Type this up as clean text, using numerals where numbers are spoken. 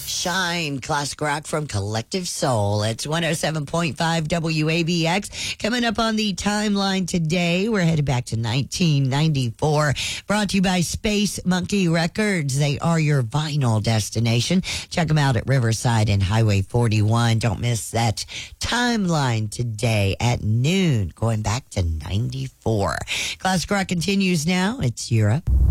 Shine, classic rock from Collective Soul. It's 107.5 WABX. Coming up on the timeline today, we're headed back to 1994. Brought to you by Space Monkey Records. They are your vinyl destination. Check them out at Riverside and Highway 41. Don't miss that timeline today at noon, going back to 94. Classic rock continues now. It's Europe.